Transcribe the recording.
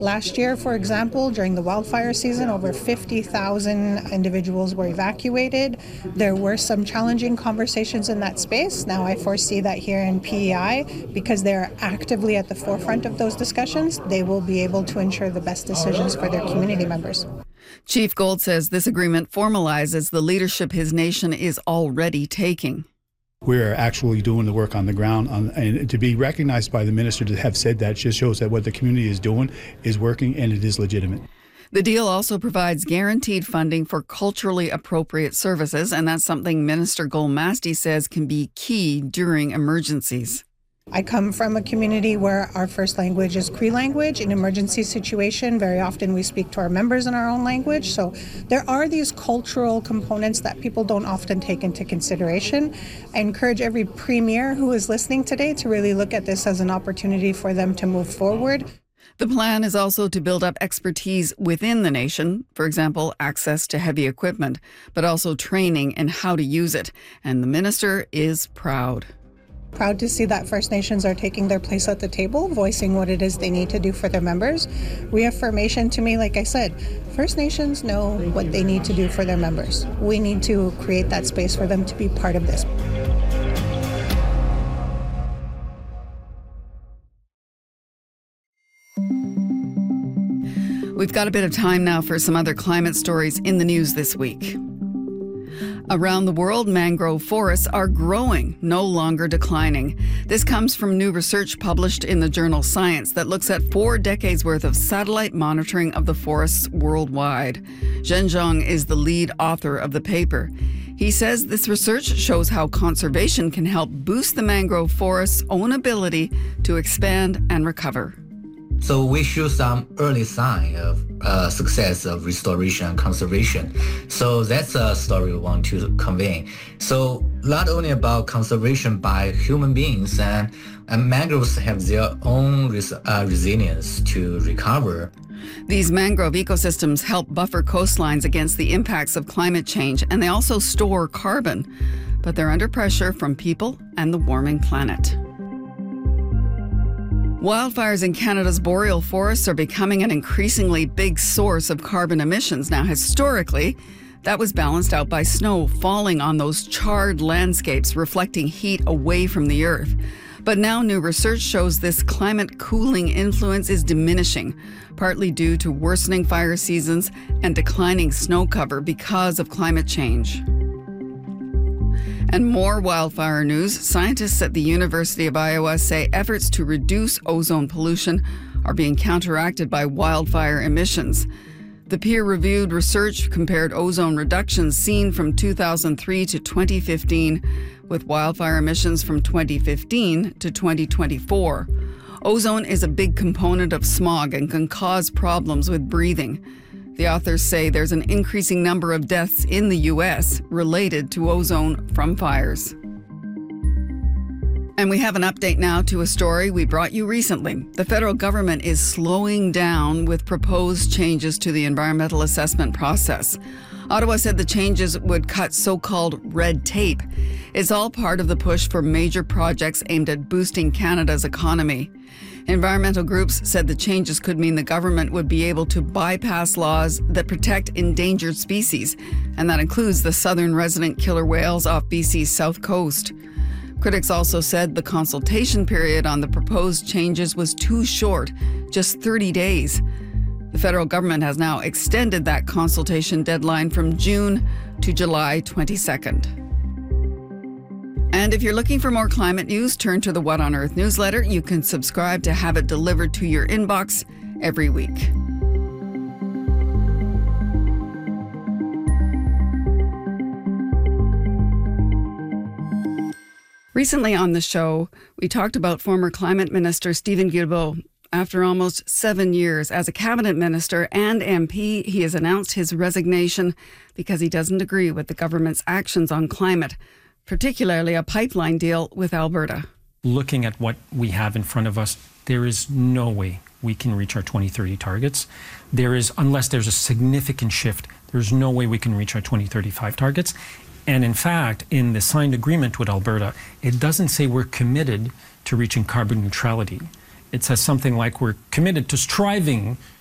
Last year, for example, during the wildfire season, over 50,000 individuals were evacuated. There were some challenging conversations in that space. Now I foresee that here in PEI, because they're actively at the forefront of those discussions, they will be able to ensure the best decisions for their community members. Chief Gold says this agreement formalizes the leadership his nation is already taking. We're actually doing the work on the ground, and to be recognized by the minister to have said that just shows that what the community is doing is working and it is legitimate. The deal also provides guaranteed funding for culturally appropriate services, and that's something Minister Gold-Masti says can be key during emergencies. I come from a community where our first language is Cree language. In emergency situation, very often we speak to our members in our own language. So there are these cultural components that people don't often take into consideration. I encourage every premier who is listening today to really look at this as an opportunity for them to move forward. The plan is also to build up expertise within the nation, for example, access to heavy equipment, but also training in how to use it. And the minister is proud. Proud to see that First Nations are taking their place at the table, voicing what it is they need to do for their members. Reaffirmation to me, like I said, First Nations know what they need to do for their members. We need to create that space for them to be part of this. We've got a bit of time now for some other climate stories in the news this week. Around the world, mangrove forests are growing, no longer declining. This comes from new research published in the journal Science that looks at 4 decades worth of satellite monitoring of the forests worldwide. Zhen Zhang is the lead author of the paper. He says this research shows how conservation can help boost the mangrove forest's own ability to expand and recover. So we show some early sign of success of restoration and conservation. So that's a story we want to convey. So not only about conservation by human beings, and mangroves have their own resilience to recover. These mangrove ecosystems help buffer coastlines against the impacts of climate change, and they also store carbon. But they're under pressure from people and the warming planet. Wildfires in Canada's boreal forests are becoming an increasingly big source of carbon emissions. Now, historically, that was balanced out by snow falling on those charred landscapes, reflecting heat away from the earth. But now new research shows this climate cooling influence is diminishing, partly due to worsening fire seasons and declining snow cover because of climate change. And more wildfire news. Scientists at the University of Iowa say efforts to reduce ozone pollution are being counteracted by wildfire emissions. The peer-reviewed research compared ozone reductions seen from 2003 to 2015 with wildfire emissions from 2015 to 2024. Ozone is a big component of smog and can cause problems with breathing. The authors say there's an increasing number of deaths in the U.S. related to ozone from fires. And we have an update now to a story we brought you recently. The federal government is slowing down with proposed changes to the environmental assessment process. Ottawa said the changes would cut so-called red tape. It's all part of the push for major projects aimed at boosting Canada's economy. Environmental groups said the changes could mean the government would be able to bypass laws that protect endangered species, and that includes the southern resident killer whales off BC's south coast. Critics also said the consultation period on the proposed changes was too short, just 30 days. The federal government has now extended that consultation deadline from June to July 22nd. And if you're looking for more climate news, turn to the What on Earth newsletter. You can subscribe to have it delivered to your inbox every week. Recently on the show, we talked about former Climate Minister Steven Guilbeault. After almost 7 years as a cabinet minister and MP, he has announced his resignation because he doesn't agree with the government's actions on climate, particularly a pipeline deal with Alberta. Looking at what we have in front of us, there is no way we can reach our 2030 targets. Unless there's a significant shift, there's no way we can reach our 2035 targets. And in fact, in the signed agreement with Alberta, it doesn't say we're committed to reaching carbon neutrality. it says something like we're committed to striving